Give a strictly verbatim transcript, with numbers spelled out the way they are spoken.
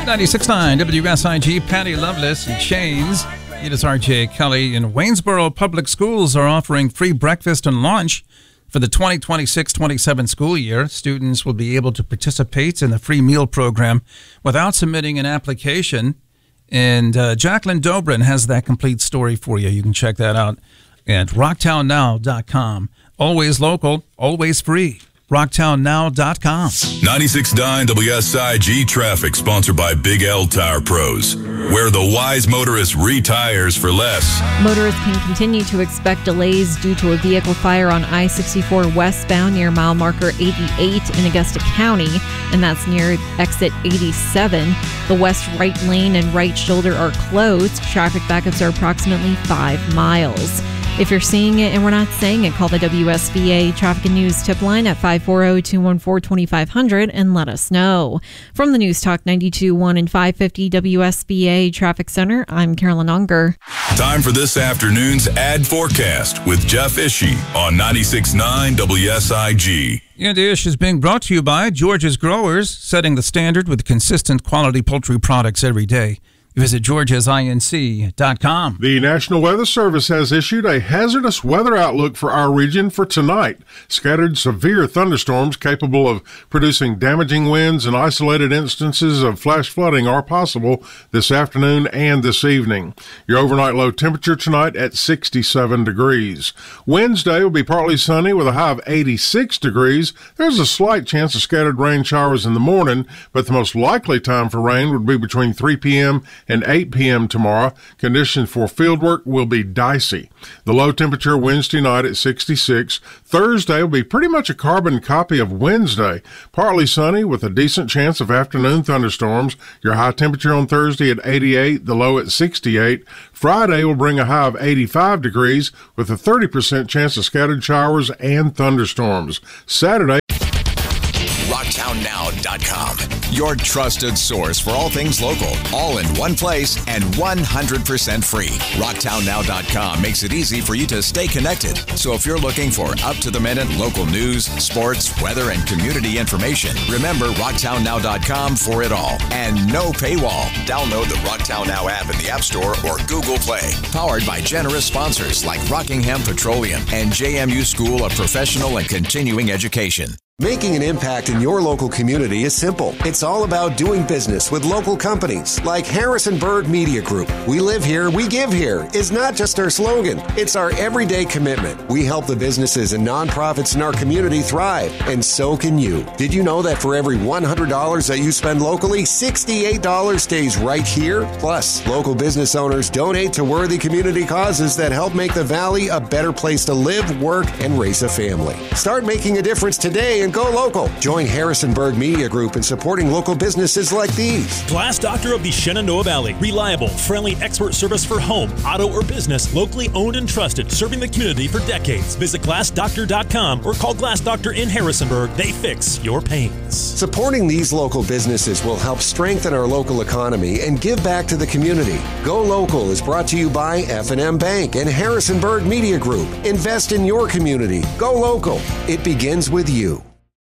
ninety-six point nine W S I G, Patty Loveless and Chains. It is R J Kelly. In Waynesboro Public Schools are offering free breakfast and lunch for the twenty twenty-six twenty-seven school year. Students will be able to participate in the free meal program without submitting an application. And uh, Jacqueline Dobrin has that complete story for you. You can check that out at rocktown now dot com. Always local, always free. rocktown now dot com. ninety-six point nine W S I G traffic, sponsored by Big L Tire Pros, where the wise motorist retires for less. Motorists can continue to expect delays due to a vehicle fire on I sixty-four westbound near mile marker eighty-eight in Augusta County, and that's near exit eighty-seven. The west right lane and right shoulder are closed. Traffic backups are approximately five miles. If you're seeing it and we're not saying it, call the W S B A Traffic and News tip line at five four zero, two one four, two five zero zero and let us know. From the News Talk ninety-two point one and five fifty W S B A Traffic Center, I'm Carolyn Unger. Time for this afternoon's ad forecast with Jeff Ishii on ninety-six point nine W S I G. And the Ish is being brought to you by George's Growers, setting the standard with consistent quality poultry products every day. Visit georges inc dot com. The National Weather Service has issued a hazardous weather outlook for our region for tonight. Scattered severe thunderstorms capable of producing damaging winds and isolated instances of flash flooding are possible this afternoon and this evening. Your overnight low temperature tonight at sixty-seven degrees. Wednesday will be partly sunny with a high of eighty-six degrees. There's a slight chance of scattered rain showers in the morning, but the most likely time for rain would be between three p.m. and eight p.m. tomorrow. Conditions for fieldwork will be dicey. The low temperature Wednesday night at sixty-six. Thursday will be pretty much a carbon copy of Wednesday. Partly sunny with a decent chance of afternoon thunderstorms. Your high temperature on Thursday at eighty-eight, the low at sixty-eight. Friday will bring a high of eighty-five degrees with a thirty percent chance of scattered showers and thunderstorms. Saturday, rocktown now dot com. Your trusted source for all things local, all in one place and one hundred percent free. rocktown now dot com makes it easy for you to stay connected. So if you're looking for up-to-the-minute local news, sports, weather, and community information, remember rocktown now dot com for it all. And no paywall. Download the Rocktown Now app in the App Store or Google Play. Powered by generous sponsors like Rockingham Petroleum and J M U School of Professional and Continuing Education. Making an impact in your local community is simple. It's all about doing business with local companies like Harrisonburg Media Group. We live here, we give here is not just our slogan. It's our everyday commitment. We help the businesses and nonprofits in our community thrive, and so can you. Did you know that for every one hundred dollars that you spend locally, sixty-eight dollars stays right here? Plus, local business owners donate to worthy community causes that help make the Valley a better place to live, work, and raise a family. Start making a difference today and go local. Join Harrisonburg Media Group in supporting local businesses like these. Glass Doctor of the Shenandoah Valley. Reliable, friendly expert service for home, auto, or business. Locally owned and trusted, serving the community for decades. Visit glass doctor dot com or call Glass Doctor in Harrisonburg. They fix your pains. Supporting these local businesses will help strengthen our local economy and give back to the community. Go Local is brought to you by F and M Bank and Harrisonburg Media Group. Invest in your community. Go local. It begins with you.